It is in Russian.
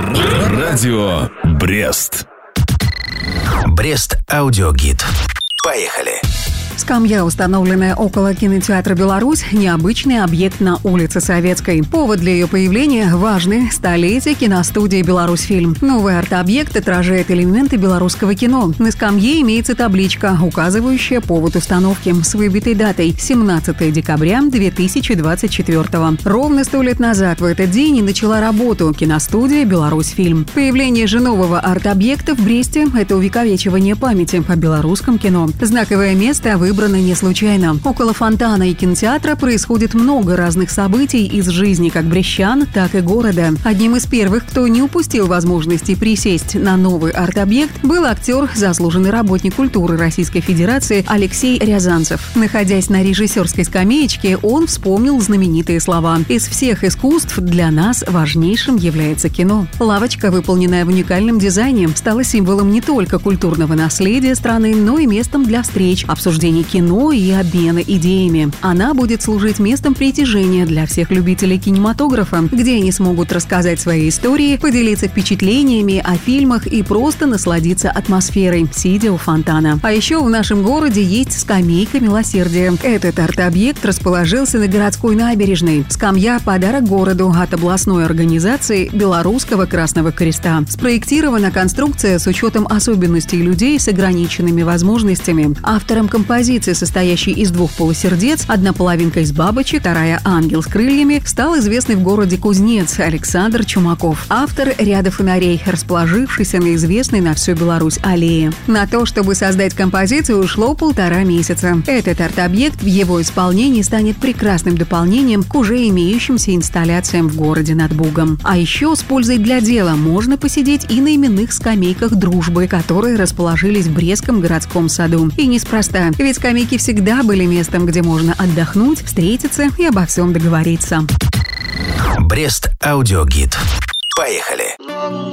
Радио Брест. Брест аудиогид. Поехали. Скамья, установленная около кинотеатра «Беларусь», необычный объект на улице Советской. Повод для ее появления важный – столетие киностудии «Беларусьфильм». Новый арт-объект отражает элементы белорусского кино. На скамье имеется табличка, указывающая повод установки с выбитой датой – 17 декабря 2024. Ровно 100 лет назад в этот день и начала работу киностудия «Беларусьфильм». Появление же нового арт-объекта в Бресте – это увековечивание памяти о белорусском кино. Знаковое место выбрано не случайно. Около фонтана и кинотеатра происходит много разных событий из жизни как брестчан, так и города. Одним из первых, кто не упустил возможности присесть на новый арт-объект, был актер, заслуженный работник культуры Российской Федерации Алексей Рязанцев. Находясь на режиссерской скамеечке, он вспомнил знаменитые слова: «Из всех искусств для нас важнейшим является кино». Лавочка, выполненная в уникальном дизайне, стала символом не только культурного наследия страны, но и местом для встреч, обсуждений кино и обмена идеями. Она будет служить местом притяжения для всех любителей кинематографа, где они смогут рассказать свои истории, поделиться впечатлениями о фильмах и просто насладиться атмосферой, сидя у фонтана. А еще в нашем городе есть скамейка милосердия. Этот арт-объект расположился на городской набережной. Скамья – подарок городу от областной организации Белорусского Красного Креста. Спроектирована конструкция с учетом особенностей людей с ограниченными возможностями. Автором композиции, состоящей из двух полусердец, одна половинка из бабочек, вторая ангел с крыльями, стал известный в городе кузнец Александр Чумаков, автор ряда фонарей, расположившийся на известной на всю Беларусь аллее. На то, чтобы создать композицию, ушло 1,5 месяца. Этот арт-объект в его исполнении станет прекрасным дополнением к уже имеющимся инсталляциям в городе над Бугом. А еще с пользой для дела можно посидеть и на именных скамейках дружбы, которые расположились в Брестском городском саду. И неспроста, ведь скамейки всегда были местом, где можно отдохнуть, встретиться и обо всем договориться. Брест аудиогид. Поехали.